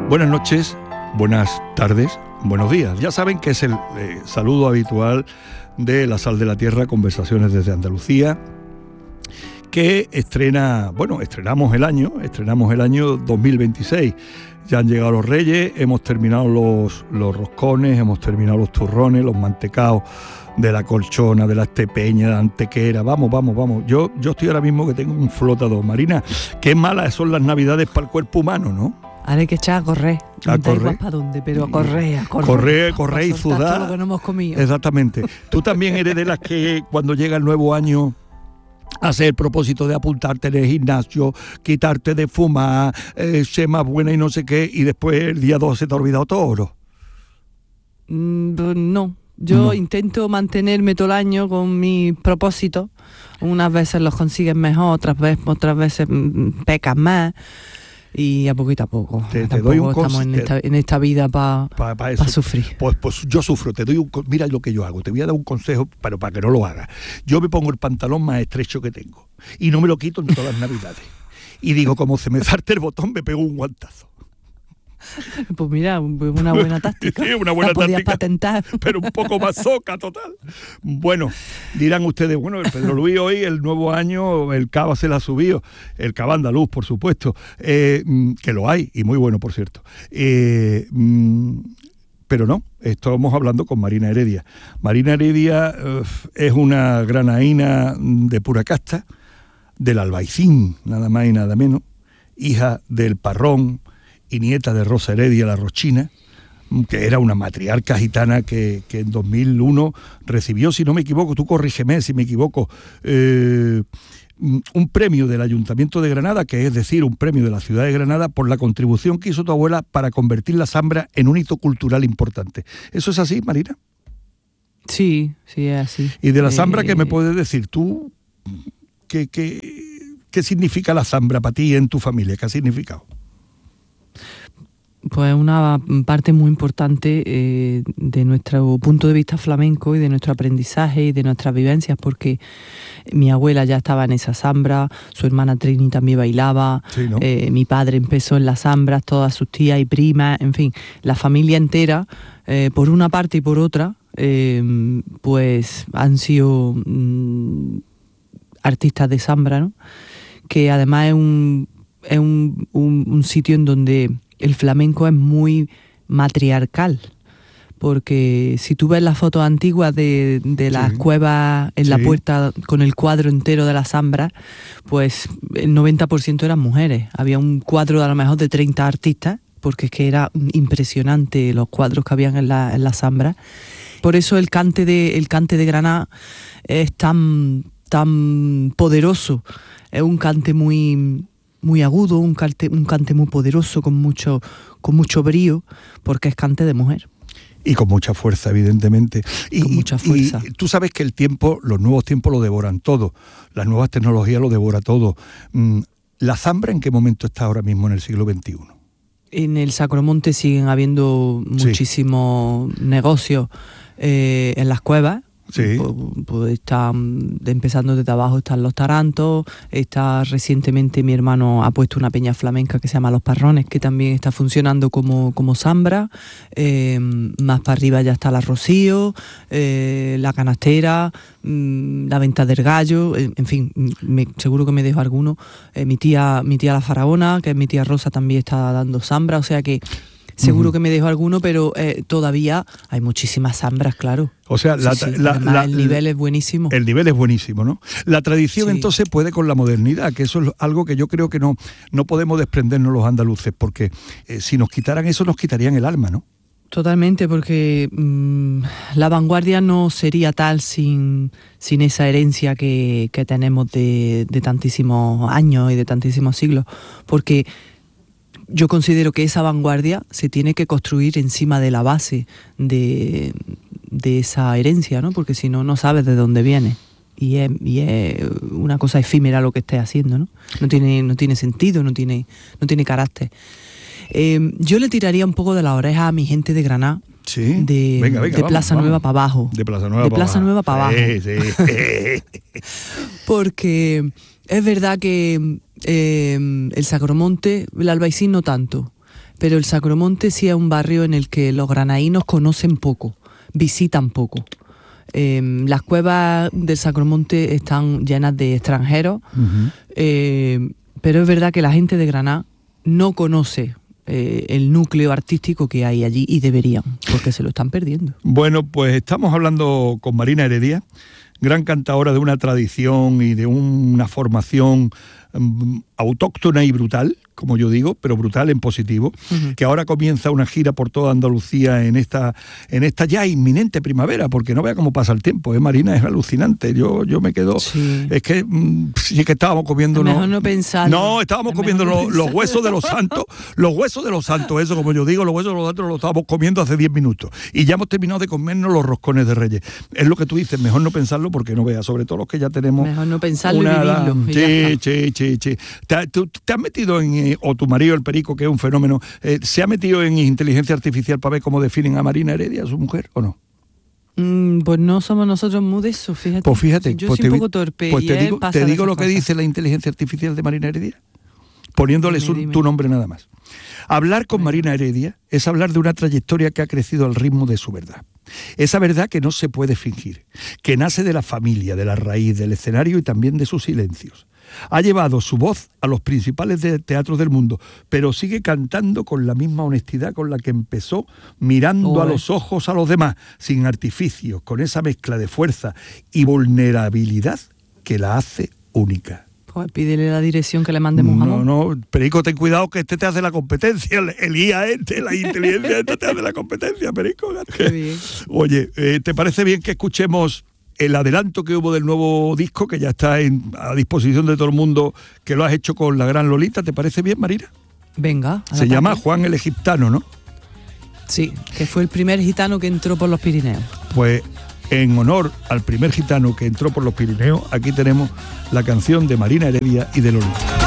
Buenas noches, buenas tardes, buenos días. Ya saben que es el saludo habitual de La Sal de la Tierra, Conversaciones desde Andalucía, que estrenamos el año 2026. Ya han llegado los Reyes, hemos terminado los roscones, hemos terminado los turrones, los mantecaos de la Colchona, de la Estepeña, de la Antequera. Vamos. Yo estoy ahora mismo que tengo un flotador. Marina, qué malas son las Navidades para el cuerpo humano, ¿no? Ahora hay que echar a correr. No da igual para dónde, pero a correr. Correr y sudar. Todo lo que no hemos comido. Exactamente. Tú también eres de las que cuando llega el nuevo año hace el propósito de apuntarte en el gimnasio, quitarte de fumar, ser más buena y no sé qué, y después el día 2 se te ha olvidado todo, ¿no? No. Yo intento mantenerme todo el año con mis propósitos. Unas veces los consigues mejor, otras veces pecas más. Y a poquito a poco. Te doy un estamos en esta vida para sufrir. Pues yo sufro. Mira lo que yo hago. Te voy a dar un consejo, pero para que no lo hagas. Yo me pongo el pantalón más estrecho que tengo y no me lo quito en todas las Navidades. Y digo, como se me salte el botón, me pego un guantazo. Pues mira, una buena táctica. Sí, una buena la podías táctica, patentar. pero un poco más soca, total. Bueno, dirán ustedes, el Pedro Luis hoy, el nuevo año, el cava se la ha subido, el cava andaluz, por supuesto, que lo hay, y muy bueno, por cierto. Pero no, estamos hablando con Marina Heredia. Marina Heredia es una granaína de pura casta, del Albaicín, nada más y nada menos, hija del Parrón y nieta de Rosa Heredia, la Rochina, que era una matriarca gitana que en 2001 recibió, si no me equivoco, tú corrígeme si me equivoco, un premio del Ayuntamiento de Granada, que es decir, un premio de la ciudad de Granada, por la contribución que hizo tu abuela para convertir la Zambra en un hito cultural importante. ¿Eso es así, Marina? Sí, es así. Y de la Zambra, ¿qué me puedes decir tú? ¿Qué significa la Zambra para ti y en tu familia? ¿Qué ha significado? Pues una parte muy importante de nuestro punto de vista flamenco y de nuestro aprendizaje y de nuestras vivencias, porque mi abuela ya estaba en esa zambra, su hermana Trini también bailaba, sí, ¿no? Mi padre empezó en las zambras, todas sus tías y primas, en fin, la familia entera, por una parte y por otra, pues han sido artistas de zambra, ¿no? Que además es un sitio en donde el flamenco es muy matriarcal, porque si tú ves las fotos antiguas de las cuevas en la puerta con el cuadro entero de la Zambra, pues el 90% eran mujeres. Había un cuadro a lo mejor de 30 artistas, porque es que era impresionante los cuadros que habían en la Zambra. Por eso el cante de Granada es tan poderoso. Es un cante muy agudo, un cante muy poderoso, con mucho brío, porque es cante de mujer. Y con mucha fuerza, evidentemente. Con mucha fuerza. Y tú sabes que los nuevos tiempos lo devoran todo, las nuevas tecnologías lo devora todo. ¿La Zambra en qué momento está ahora mismo en el siglo XXI? En el Sacromonte siguen habiendo muchísimos negocios en las cuevas. Sí. Pues están empezando desde abajo, están los tarantos, recientemente mi hermano ha puesto una peña flamenca que se llama Los Parrones, que también está funcionando como zambra. Más para arriba ya está la Rocío, la Canastera, la Venta del Gallo, en fin, seguro que me dejo alguno. Mi tía la Faraona, que es mi tía Rosa, también está dando zambra, o sea que seguro que me dejo alguno, pero todavía hay muchísimas zambras, claro. O sea, el nivel es buenísimo. El nivel es buenísimo, ¿no? La tradición entonces puede con la modernidad, que eso es algo que yo creo que no podemos desprendernos los andaluces, porque si nos quitaran eso, nos quitarían el alma, ¿no? Totalmente, porque la vanguardia no sería tal sin esa herencia que tenemos de tantísimos años y de tantísimos siglos, porque yo considero que esa vanguardia se tiene que construir encima de la base de esa herencia, ¿no? Porque si no, no sabes de dónde viene. Y es una cosa efímera lo que estés haciendo, ¿no? No tiene sentido, no tiene carácter. Yo le tiraría un poco de la oreja a mi gente de Granada. Sí. De Plaza Nueva para abajo. De Plaza Nueva para abajo. Sí. Porque es verdad que el Sacromonte, el Albaicín no tanto, pero el Sacromonte sí es un barrio en el que los granaínos conocen poco, visitan poco. Las cuevas del Sacromonte están llenas de extranjeros, pero es verdad que la gente de Granada no conoce el núcleo artístico que hay allí, y deberían, porque se lo están perdiendo. Bueno, pues estamos hablando con Marina Heredia, gran cantadora de una tradición y de una formación autóctona y brutal, como yo digo, pero brutal en positivo, que ahora comienza una gira por toda Andalucía en esta ya inminente primavera, porque no vea cómo pasa el tiempo, Marina, es alucinante. Yo me quedo, sí. Es que sí que estábamos comiendo, mejor no pensarlo. No, estábamos comiendo los huesos de los santos, eso como yo digo, los huesos de los santos los estábamos comiendo hace 10 minutos, y ya hemos terminado de comernos los roscones de Reyes. Es lo que tú dices, mejor no pensarlo, porque no veas, sobre todo los que ya tenemos. Mejor no pensarlo y vivirlo. Sí. ¿Te has metido en, o tu marido, el Perico, que es un fenómeno, se ha metido en inteligencia artificial para ver cómo definen a Marina Heredia, a su mujer, o no? Pues no somos nosotros muy de eso, fíjate. Pues fíjate. Yo soy un poco torpe. Pues te digo lo que dice la inteligencia artificial de Marina Heredia, poniéndole tu nombre nada más. Hablar con Marina Heredia es hablar de una trayectoria que ha crecido al ritmo de su verdad. Esa verdad que no se puede fingir, que nace de la familia, de la raíz, del escenario y también de sus silencios. Ha llevado su voz a los principales teatros del mundo, pero sigue cantando con la misma honestidad con la que empezó, mirando a los ojos a los demás, sin artificios, con esa mezcla de fuerza y vulnerabilidad que la hace única. Pues pídele la dirección que le mandemos. No, Perico, ten cuidado que te hace la competencia, el IA la inteligencia te hace la competencia, Perico. Qué bien. Oye, ¿te parece bien que escuchemos el adelanto que hubo del nuevo disco, que ya está a disposición de todo el mundo, que lo has hecho con la gran Lolita? ¿Te parece bien, Marina? Venga. Se llama Juan el Egiptano, ¿no? Sí, que fue el primer gitano que entró por los Pirineos. Pues en honor al primer gitano que entró por los Pirineos, aquí tenemos la canción de Marina Heredia y de Lolita.